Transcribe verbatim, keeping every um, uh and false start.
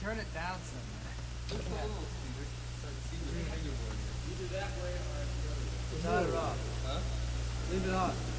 turn it down some. Push a little, Steven. So I can see the fingerboard here. Either that way or the other way. Turn it off. Huh? Leave it on.